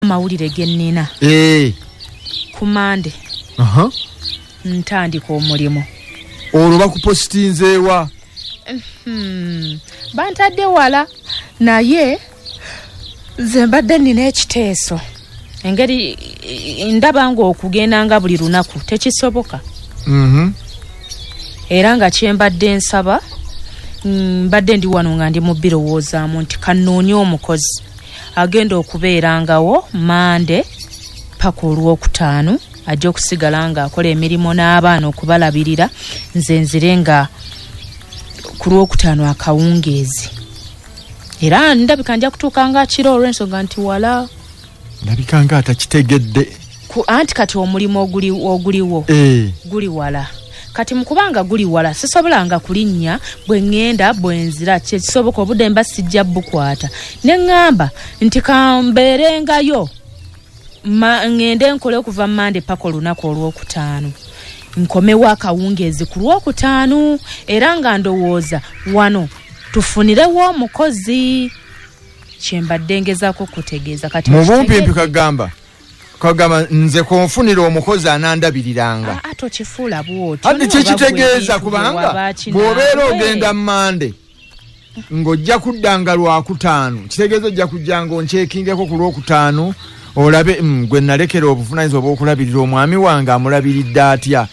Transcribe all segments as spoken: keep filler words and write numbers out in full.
mawulire gennina eh kumande aha ntandika omulimu olwo bakupositinzeewa hmm bantadde wala naye ze mbadde nina ekiteeso engeri ndaba nga okugenda nga buli lunaku tekisoboka mhm era nga kyembadde nsaba mbadde ndi wano nga ndi mu birowoozaamu nti kannoonye omukozi agenda okubeerangawo mande paka olwokutaano ajja okusigala nga akola emirimu n'abaana okubalabirira nze nzire nga ku lwokutaano akawungeezi era ndabika nja kutuuka nga kiro olw'ensonga nti wala ndabika nga atakitegedde anti kati omulimu oguli oguliwo eh guli wala kati mukubanga guli wala sisobolanga kulinnya bwe ngenda bwe nzira kisoboka obudde mba sijja bukwata ne ngamba nti kambeerengayo ma ngende nkole okuva mande paka olunaku olwokutaano nkomewo akawungeezi ku lwokutaano era nga ndowooza wano tufunirewo omukozi kyembadde ngezaako kutegeeza kati mu bumpimpi kagamba kagamba nze konfunira omukozi anandabiriranga ato kifuula bw'otyo ati kyekitegeeza kubanga bw'obeera ogenda mande ng'ojja kuddanga lwakutaano kitegeeza ojja kujja ng'onkyekingeko ku lwokutaano olabe gwe nalekera obuvunaanyizibwa bw'okulabirira omwami wange amulabiridde atya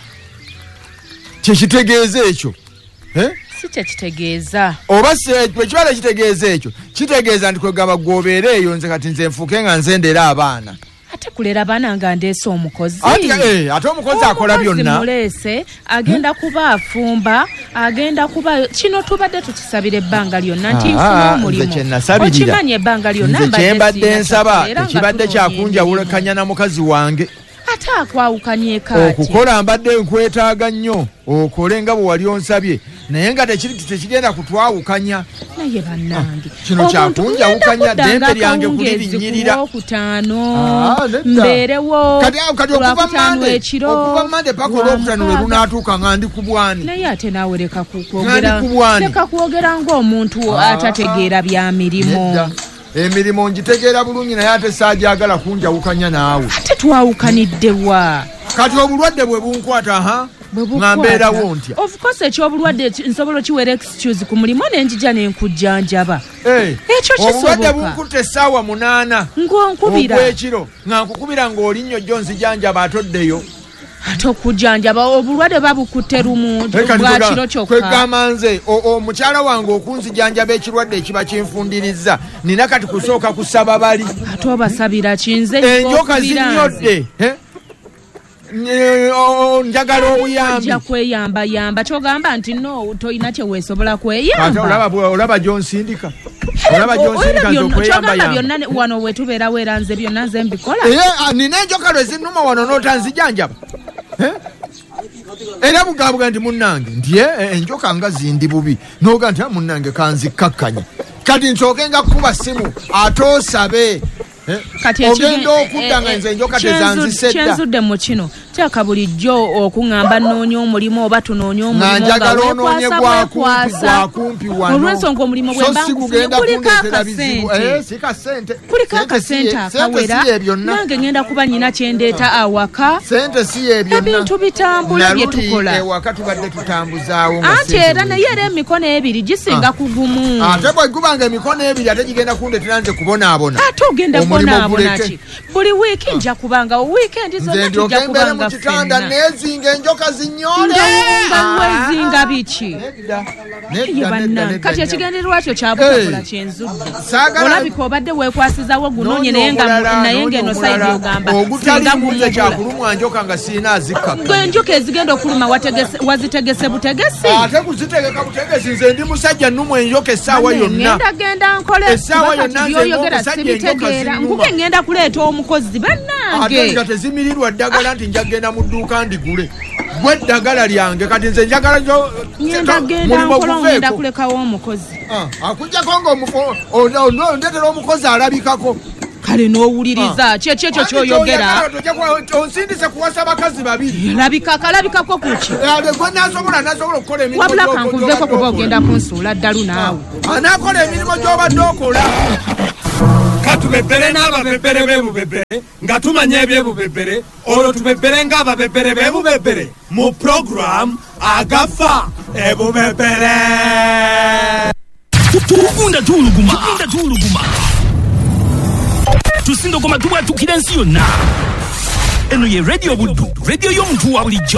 kyekitegeeza ekyo si kyekitegeeza oba bwekibala kitegeeza ekyo kitegeeza nti kwegamba gw'obeereeyo nze kati nze nfuuke nga nzendera abaana ate kulera bana nga ndeese omukozi ate eh ate omukozi akola byonna mulese agenda hmm? kuba afumba agenda kuba kino tubadde tukisabira ebbanga lyonna nti nfuna omulimu okimanye ebbanga lyonna nze kyembadde nsaba ekibadde kyakunjawulakanya na mukazi wange ate akwawukanye kaati okukola mbadde nkwetaaga nnyo okole nga bwe wali onsabye naye nga tekigenda kutwawukanya naye bannange kino kyakunjawukanya ddembe lyange kulirinyirira okutaano mbeerewo kati okuva mande okuva mande paka olwokutaano lwe lunaatuuka nga ndi ku bwani naye ate naawe leka kwogera leka kwogera ng'omuntu atategeera bya mirimu emirimu ngitegeera bulungi naye ate saajagala kunjawukanya naawe ate twawukaniddewa kati obulwadde bwe bunkwata ha ngambeerawo ntya of course ekyobulwadde nsobola kiwera excuse ku mulimu nenjija nenkujjanjaba ekyo kisoboka obulwadde bunkutte essaawa munaana ng'onkubira ogw'ekiro nga nkukubira ng'olinnyo jjo nzijanjaba atoddeyo ate okujjanjaba obulwadde babukutte lumu bwa kiro kyokka kwegamba nze omukyala wange okunzijanjaba ekirwadde ekiba kinfundirizza nina kati kusooka kusaba bali ate obasabira kinze enjoka zinnyodde njagala obuyambi ajja kweyamba yamba kyogamba nti no toyina kyeweesobola kweyamba olaba gyonsindika olaba gyonsindika nzokweyamba yamba byonna wano wetubeera weera nze byonna nze mbikola nina enjoka lwe zinnuma wano n'otanzijanjaba era bugabuga nti munnange nti enjoka nga zindi bubi noga nti munnange kanzikkakkanya kati nsooke nga kuba simu ate osabe ogenda okudda nga nze enjoka tezanzisedda kyenzudde mu kino kyaka bulijjo okuŋŋamba nnoonya omulimu oba tunoonya omulimu njagala onoonye gwakumpi wano olw'ensonga omulimu bwe mba kuliko akasente kuliko akasente akawera nange ngenda kuba nyina kyendeeta awaka sente si ye byonna ebintu bitambula bye tukola ewaka tubadde tutambuzaawo anti era naye era emikono ebiri gisinga kugumu ate bwe gubanga emikono ebiri ate gigenda kundetera nze kubonaabona ate ogenda kubonaabona ki buli wiiki nja kubanga wiikendi zonna tujja kubanga kitanda nezinga enjoka zinyole wezinga biki kati ekigendererwa kyo kyabutabula kyenzudde olabika obadde weekwasizawo gunoonye naye ngeno saidi ogamba ogutalimuze kyakulumwa njoka nga siina azikka enjoka ezigenda okuluma wazitegese butegesi ate kuzitegeka butegesi nze ndi musajja nnumu enjoka essaawa yonna ngenda genda nkole essaawa yonna byoyogera sibitegeera nkuge ngenda kuleeta omukozi bannange ate nga tezimirirwa ddagala nti njagenda mu dduuka ndigule gwe ddagala lyange kati nze njagala gyo mulimu guveeko kulekawo omukozi akujjako ng'ondetera omukozi alabikako kale n'owuliriza kyekyo ekyo kyoyogera onsindise kuwasa bakazi babiri labika kalabikako kuki gwe nasobola nasobola okukola emirimu wabula kankuveeko kuba ogenda kunsuula ddalu naawe anaakola emirimu gy'obadde okola katubebere n'ababebere bebubebere nga tumanya ebyebubebere olwo tubebere ng'ababebere bebubebere mu program agafa ebubebere. Tugunda tuluguma tugunda tuluguma tusindogoma tubwatukira ensi yonna. Eno ye radio buddu, radio y'omuntu wa bulijjo.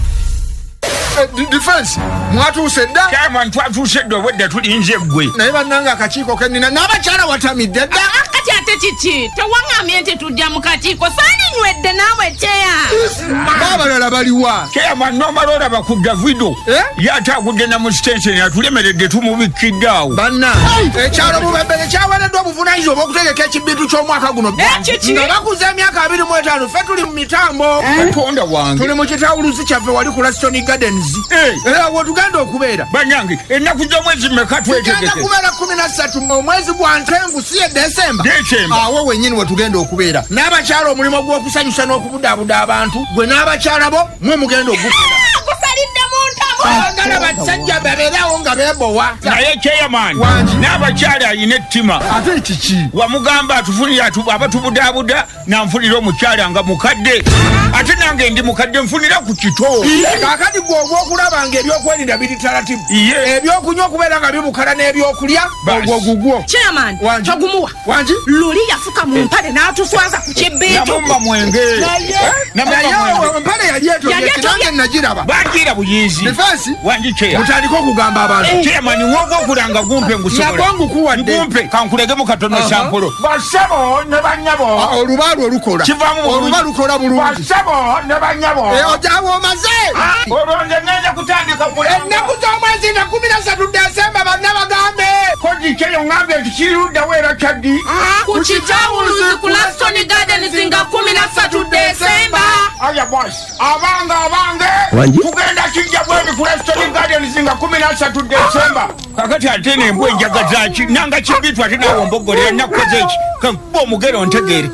Defense mwatuuse dda kama ntwatuuse dda obwedda tulinze ggwe naye bannanga akakiiko kennina n'abakyala watamidde dda. Kati ate kiki tewaŋŋambye nti tujja mu kakiiko saninywedde naawe kyeya n'abalala baliwa keyama nomala olaba ku Davido yataagudde na mu sitenseni atulemeredde tumubikidde awo. banna ekyalo Bubebere kyaweereddwa obuvunaanyizibwa obw'okutegeka ekibbiitu ky'omwaka guno nga bakuza emyaka abiri mu etaano ffe tuli mu mitambo. Katonda wange tuli mu kitawuluzi kyaffe wali ku Laston Gardens era wo tugenda okubeera. bannange ennaku z'omwezi mmeka twetegeke? tugenda kubeera kumi na ssatu omwezi gwa Ntenvu si ye Desemba. Desemba awo wennyini we tugenda okubeera. n'abakyala omulimu gw'okusanyusa n'okubudaabuda abantu gwe n'abakyala bo mwe mugenda ogukola. gusalidde mu ntabo agala basajja babeerawo nga beebowa. naye kyeyamaani n'abakyala alina ettima. ate kiki wamugamba atufunira abatubudaabuda nanfunira omukyala nga mukadde ate nange ndi mukadde nfunira ku kito. kaakati gw'ogwa okulaba ng'ebyokwerinda biri talatibu ebyokunywa okubeera nga bibukala n'ebyokulya ogwo gugwo. chairman togumuwa wangi luli yafuka mu mpale n'atuswaza ku kibbiitu namumba mwenge naye empale yali etobye nange nagiraba bagira buyinzi defensi wangi kyeya mutandika okugamba abantu chairman wogo okulanga gumpe ngusobola nagwangukuwadde gumpe kankulegemu katono sampolo basabo ne banyabo olubalu olukola oluba lukola bulungi basabo ne banyabo ojawo omaze olonde nenda kutandika kule ennaku z'omwezi nga kumi na ssatu Desemba banna bagambe kodi kyeyo ngambe nti kirudda weera kyaddi ku kitawuluzi ku Laston Gardens nga kumi na ssatu Desemba. aya boss abanga abange tugenda kijja bwebi ku Laston Gardens nga kumi na ssatu Desemba. kakati ate nembwe enjaga zaki nanga kibitwa ate nawe mbogolera nakukoze eki kankuba omugero ntegeere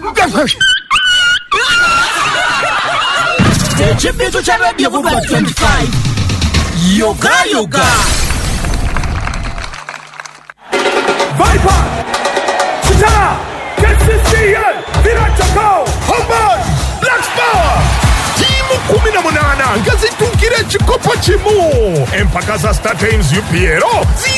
Ekibbiitu kya radio buddu twenty-five yoga yoga Viper Chitara K C C L Virachako Homeboy Black Power timu kumi na munana nga zituukira ekikopo kimu empaka za Star Times U P L